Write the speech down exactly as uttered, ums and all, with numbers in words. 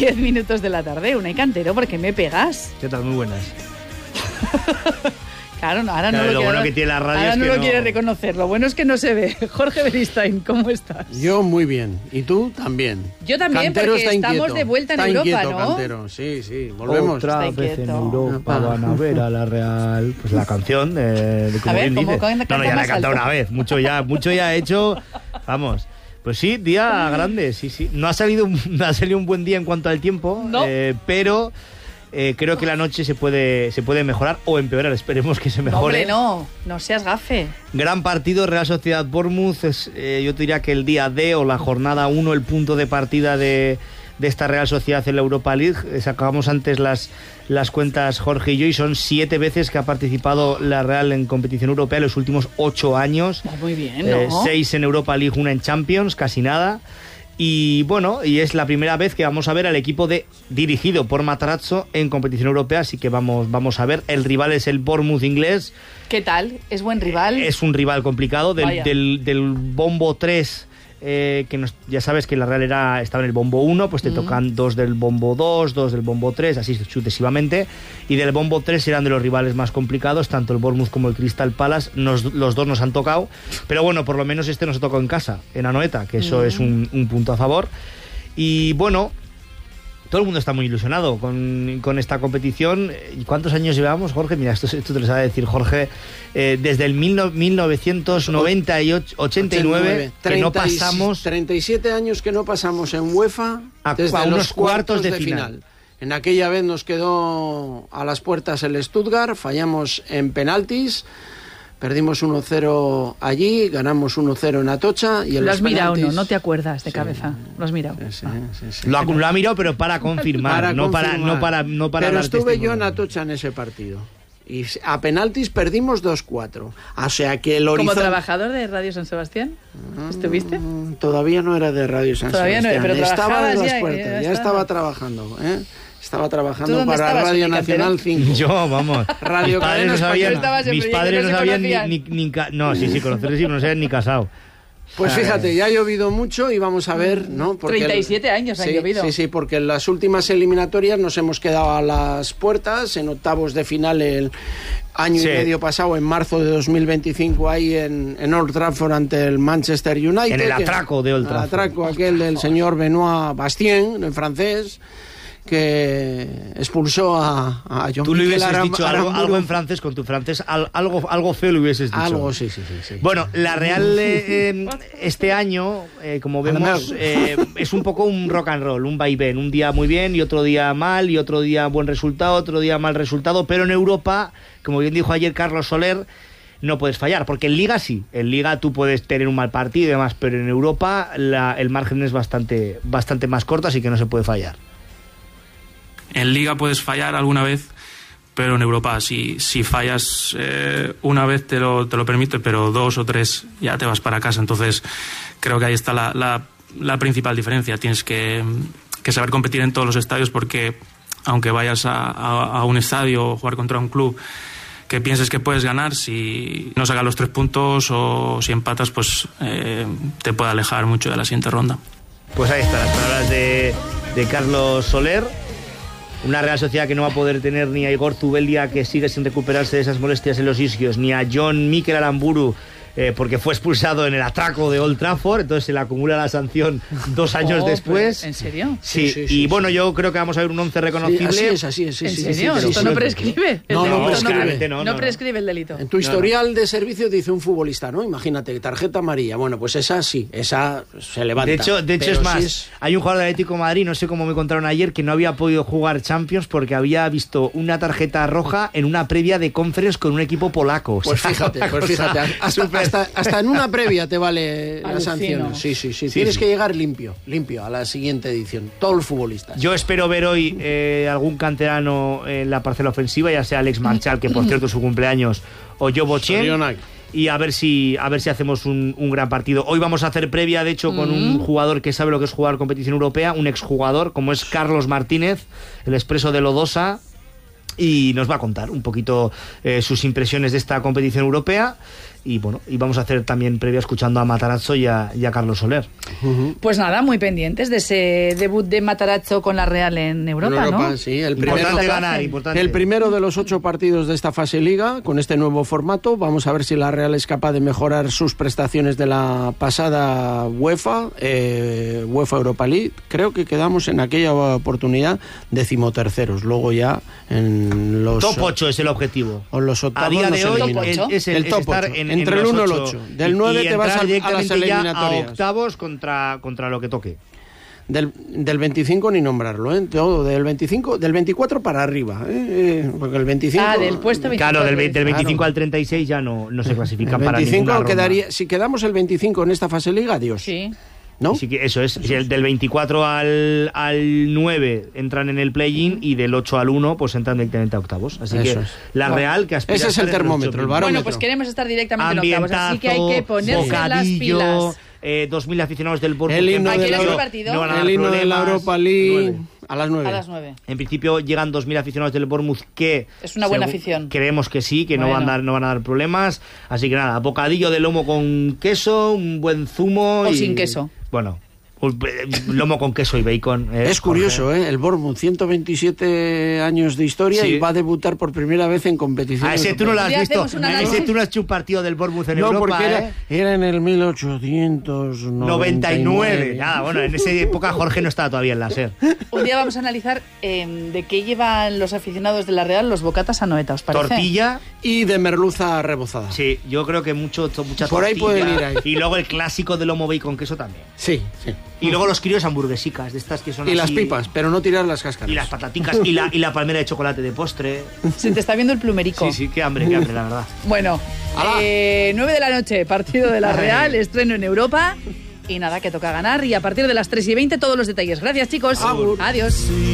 diez minutos de la tarde. Unai Cantero, ¿por qué me pegas? ¿Qué tal? Muy buenas. Claro, ahora claro, no lo, lo quiere, bueno que tiene la radio ahora es no que lo no... quiere reconocer. Lo bueno es que no se ve. Jorge Beristain, ¿cómo estás? Yo muy bien. ¿Y tú? También. Yo también, Cantero porque está estamos inquieto. de vuelta en está Europa, inquieto, ¿no? Cantero. Sí, sí, volvemos. Otra Está vez en inquieto. Europa van a ver a la Real. Pues la canción, eh, de como A ver, bien ¿cómo dice. canta No, no, ya la he más cantado alto? una vez. Mucho ya, mucho ya he hecho. Vamos. Pues sí, día grande, sí, sí. No ha salido, no ha salido un buen día en cuanto al tiempo, No. eh, pero eh, creo que la noche se puede, se puede mejorar o empeorar. Esperemos que se No, mejore. hombre, no. No seas gafe. Gran partido, Real Sociedad Bournemouth. Es, eh, yo te diría que el día D o la jornada uno, el punto de partida de, de esta Real Sociedad en la Europa League. Eh, sacábamos antes las, las cuentas Jorge y yo, y son siete veces que ha participado la Real en competición europea en los últimos ocho años. Va muy bien, ¿no? Eh, seis en Europa League, una en Champions, casi nada. Y bueno, y es la primera vez que vamos a ver al equipo de dirigido por Matarazzo en competición europea, así que vamos, vamos a ver. El rival es el Bournemouth inglés. ¿Qué tal? ¿Es buen rival? Es un rival complicado del, Vaya. del, del bombo tres, eh, que nos, ya sabes que la Real era, estaba en el bombo uno, pues te Mm. tocan dos del bombo dos, dos del bombo tres, así sucesivamente. Y del bombo tres eran de los rivales más complicados, tanto el Bournemouth como el Crystal Palace. Nos, los dos nos han tocado, pero bueno, por lo menos este nos ha tocado en casa, en Anoeta, que eso Mm. es un, un punto a favor. Y bueno, todo el mundo está muy ilusionado con, con esta competición. ¿Y cuántos años llevamos, Jorge? Mira, esto, esto te lo sabe decir Jorge. Eh, desde el mil, mil novecientos noventa y ocho, ochenta y nueve, que no pasamos treinta y siete años que no pasamos en UEFA a, desde a unos los cuartos de, de final. final. En aquella vez nos quedó a las puertas el Stuttgart, fallamos en penaltis. Perdimos uno cero allí, ganamos uno cero en Atocha. Y en lo los has mirado, penaltis... ¿no? No te acuerdas de sí, cabeza. Lo has mirado. Sí, sí, sí. Lo, ha, lo ha mirado, pero para confirmar, para no, confirmar. Para, no para no para Pero dar estuve testimonio. yo en Atocha en ese partido. Y a penaltis perdimos dos cuatro. O sea que el horizonte... ¿Como trabajador de Radio San Sebastián? ¿Estuviste? Mm, todavía no era de Radio San Todavía Sebastián. No, pero estaba en las ya, puertas, ya, ya, ya estaba trabajando, ¿eh? Estaba trabajando dónde para estabas, Radio Unai Nacional Cantero? cinco. Yo, vamos. Radio mis padres Cadena no sabían, Española. mis en padres proyectos no que sabían se ni, ni, ni ca- no, sí, sí, conocerles sí, pero no se habían ni casado. Pues fíjate, ya ha llovido mucho y vamos a ver, ¿no? Porque treinta y siete años han sí, llovido. Sí, sí, porque en las últimas eliminatorias nos hemos quedado a las puertas, en octavos de final el año Sí. y medio pasado, en marzo de dos mil veinticinco, ahí en, en Old Trafford ante el Manchester United. En el que- atraco de Old el Trafford. atraco aquel del señor Benoit Bastien, en francés, que expulsó a, a John Tú le Miquel hubieses Aram- dicho algo, Aramburu. algo en francés, con tu francés, al- algo, algo feo le hubieses dicho. Algo, sí, sí, sí. sí. Bueno, la Real eh, eh, este año, eh, como vemos, eh, es un poco un rock and roll, un vaivén. Un día muy bien y otro día mal, y otro día buen resultado, otro día mal resultado. Pero en Europa, como bien dijo ayer Carlos Soler, no puedes fallar, porque en Liga sí. En Liga tú puedes tener un mal partido y demás, pero en Europa la, el margen es bastante, bastante más corto, así que no se puede fallar. En Liga puedes fallar alguna vez, pero en Europa si, si fallas eh, una vez te lo, te lo permite, pero dos o tres ya te vas para casa. Entonces creo que ahí está la, la, la principal diferencia. Tienes que, que saber competir en todos los estadios, porque aunque vayas a, a, a un estadio o jugar contra un club que pienses que puedes ganar, si no sacas los tres puntos o si empatas, pues eh, te puede alejar mucho de la siguiente ronda. Pues ahí están las palabras de, de Carlos Soler. Una Real Sociedad que no va a poder tener ni a Igor Zubeldia, que sigue sin recuperarse de esas molestias en los isquios, ni a John Miquel Aramburu, eh, porque fue expulsado en el atraco de Old Trafford, entonces se le acumula la sanción dos años Oh, después. ¿En serio? Sí, Sí, sí, y sí, bueno, sí. yo creo que vamos a ver un once reconocible. Sí, así es, así es. Sí, ¿En sí, serio? sí, sí, ¿Esto sí, no sí. prescribe? El No, no delito prescribe. No, no, no no. prescribe el delito. En tu historial de servicio dice un futbolista, ¿no? Imagínate, tarjeta amarilla. Bueno, pues esa sí, esa se levanta. De hecho, de hecho Pero es más, si es- hay un jugador del Atlético de Madrid, no sé cómo me contaron ayer, que no había podido jugar Champions porque había visto una tarjeta roja en una previa de Conference con un equipo polaco. O Pues sea, fíjate, una pues cosa fíjate, hasta, súper- hasta, hasta en una previa te vale la Alucino. sanción. Sí, sí, sí. Sí, Tienes sí. que llegar limpio, limpio a la siguiente edición. Todos los futbolistas. Yo espero ver hoy eh, algún canterano en la parcela ofensiva, ya sea Alex Marchal, que por cierto es su cumpleaños, o Joe Bochen, Sorionak. y a ver si a ver si hacemos un, un gran partido. Hoy vamos a hacer previa, de hecho, con un jugador que sabe lo que es jugar competición europea, un exjugador, como es Carlos Martínez, el expreso de Lodosa. y nos va a contar un poquito eh, sus impresiones de esta competición europea. Y bueno, y vamos a hacer también previa escuchando a Matarazzo y a, y a Carlos Soler. Uh-huh. Pues nada, muy pendientes de ese debut de Matarazzo con la Real en Europa, en Europa, ¿no? Sí, el primero, importante ganar, importante. El primero de los ocho partidos de esta fase Liga, con este nuevo formato. Vamos a ver si la Real es capaz de mejorar sus prestaciones de la pasada UEFA, eh, UEFA Europa League. Creo que quedamos en aquella oportunidad decimoterceros. Luego ya en los... Top ocho es el objetivo. O los octavos. A día de hoy el, es el, el top es estar ocho. en, entre en el uno y el ocho. ocho. Del nueve te vas a, a las eliminatorias. A octavos contra, contra lo que toque. Del, del veinticinco ni nombrarlo, ¿eh? Todo, del veinticinco, del veinticuatro para arriba, ¿eh? Eh, porque el veinticinco... Ah, del puesto veinticuatro. Claro, del, del veinticinco claro. al treinta y seis ya no, no se clasifican el para ninguna ronda. Quedaría, si quedamos el veinticinco en esta fase Liga, adiós. Sí. ¿No? Sí que eso es, si el del veinticuatro al, al nueve entran en el play-in y del ocho al uno pues entran directamente a octavos. Así eso que es. la bueno, Real que aspira ese es el termómetro, el barómetro. Bueno, pues queremos estar directamente en octavos, así que hay que ponerse bocadillo, las pilas. Eh, dos mil aficionados del Bournemouth. El himno, de la, no el himno de la Europa League a las nueve. A las nueve. En principio llegan dos mil aficionados del Bournemouth que... Es una buena afición. Creemos que sí, que bueno. no, van a dar, no van a dar problemas. Así que nada, bocadillo de lomo con queso, un buen zumo. O y, sin queso. Bueno... lomo con queso y bacon. Eh, es curioso, Jorge. ¿eh? El Bournemouth, ciento veintisiete años de historia, sí. Y va a debutar por primera vez en competición. A ese tú no lo has visto. A ese tú no has hecho un partido del Bournemouth en no, Europa. Porque era, ¿eh? era en el mil ochocientos noventa y nueve. Nada, bueno, en esa época Jorge no estaba todavía en la SER. Un día vamos a analizar eh, de qué llevan los aficionados de la Real los bocatas a Noeta, ¿os parece? Tortilla. Y de merluza rebozada. Sí, yo creo que mucho, mucha por tortilla. Ahí pueden ir ahí. Y luego el clásico de lomo bacon queso también. Sí, sí. Y luego los críos hamburguesicas, de estas que son y así... las pipas, pero no tirar las cáscaras. Y las pataticas, y la, y la palmera de chocolate de postre. Se te está viendo el plumerico. Sí, sí, qué hambre, qué hambre, la verdad. Bueno, eh, nueve de la noche, partido de la Real, estreno en Europa. Y nada, que toca ganar. Y a partir de las tres y veinte todos los detalles. Gracias, chicos. Agur. Adiós.